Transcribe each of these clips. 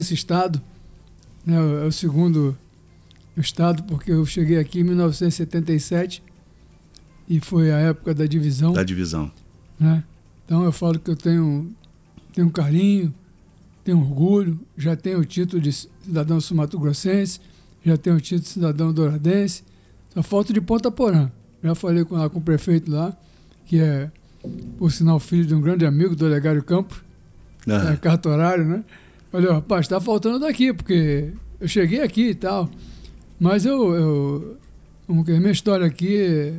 esse estado, né, é o segundo estado, porque eu cheguei aqui em 1977 e foi a época da divisão. Da divisão. Né? Então eu falo que eu tenho carinho, tenho orgulho, já tenho o título de cidadão sul-mato-grossense, já tenho o título de cidadão douradense, só falta de Ponta Porã. Já falei com o prefeito lá, que é, por sinal, filho de um grande amigo do Olegário Campos, cartorário, né? Falei, rapaz, está faltando daqui, porque eu cheguei aqui e tal, mas minha história aqui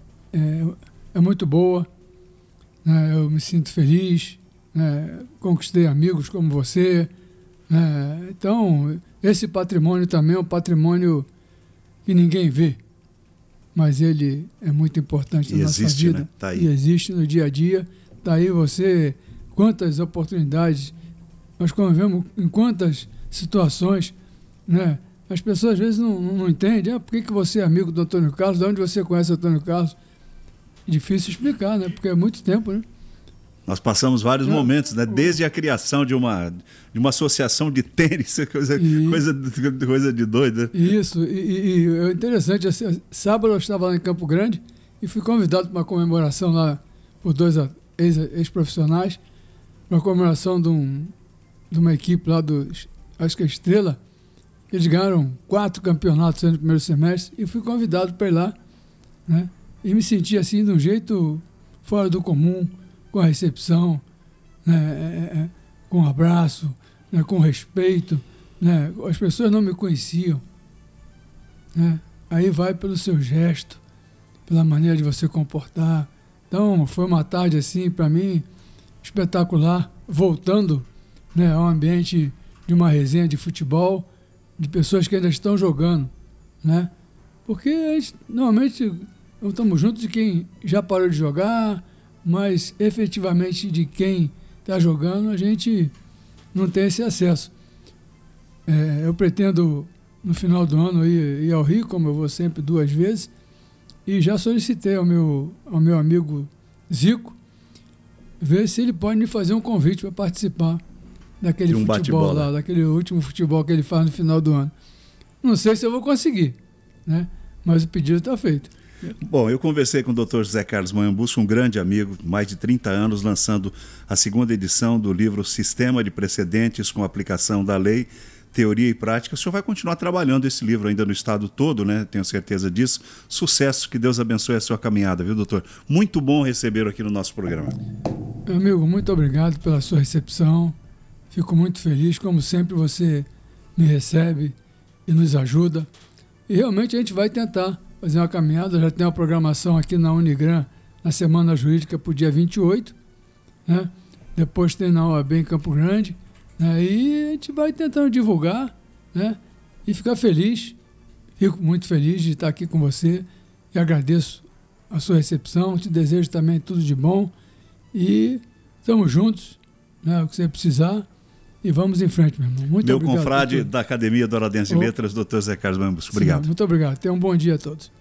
é muito boa, né? Eu me sinto feliz, né? Conquistei amigos como você, né? Então, esse patrimônio também é um patrimônio que ninguém vê, mas ele é muito importante na nossa vida. Né? Tá aí. E existe no dia a dia. Está aí você, quantas oportunidades, nós convivemos em quantas situações, né? As pessoas às vezes não entendem, por que você é amigo do Antônio Carlos, de onde você conhece o Antônio Carlos? Difícil explicar, né? Porque é muito tempo, né? Nós passamos vários momentos, né? Desde a criação de uma associação de tênis, coisa de doido. Né? Isso, e é interessante, assim, sábado eu estava lá em Campo Grande e fui convidado para uma comemoração lá por dois ex-profissionais, uma comemoração de uma equipe lá acho que é Estrela. Eles ganharam 4 campeonatos no primeiro semestre e fui convidado para ir lá, né? E me senti assim de um jeito fora do comum, com a recepção, né? Com um abraço, né? Com respeito, né? As pessoas não me conheciam, né? Aí vai pelo seu gesto, pela maneira de você comportar. Então foi uma tarde assim para mim espetacular, voltando, né, ao ambiente de uma resenha de futebol, de pessoas que ainda estão jogando, né? Porque a gente, normalmente estamos juntos de quem já parou de jogar, mas efetivamente de quem está jogando a gente não tem esse acesso. Eu pretendo no final do ano ir ao Rio, como eu vou sempre 2 vezes, e já solicitei ao meu amigo Zico ver se ele pode me fazer um convite para participar daquele futebol lá, daquele último futebol que ele faz no final do ano. Não sei se eu vou conseguir, né? Mas o pedido está feito. Bom, eu conversei com o Dr. José Carlos Moyambusca, um grande amigo, mais de 30 anos, lançando a 2ª edição do livro Sistema de Precedentes com Aplicação da Lei, Teoria e Prática. O senhor vai continuar trabalhando esse livro ainda no estado todo, né? Tenho certeza disso. Sucesso, que Deus abençoe a sua caminhada, viu, doutor? Muito bom recebê-lo aqui no nosso programa. Meu amigo, muito obrigado pela sua recepção. Fico muito feliz, como sempre você me recebe e nos ajuda. E realmente a gente vai tentar fazer uma caminhada. Já tem uma programação aqui na Unigran, na Semana Jurídica, para o dia 28, né? Depois tem na OAB em Campo Grande, né? E a gente vai tentando divulgar, né? E ficar feliz. Fico muito feliz de estar aqui com você e agradeço a sua recepção. Te desejo também tudo de bom e estamos juntos, né? O que você precisar. E vamos em frente, meu irmão. Muito obrigado. Meu confrade da Academia Douradense de Letras, Dr. José Carlos Moyambusca. Obrigado. Sim, muito obrigado. Tenham um bom dia a todos.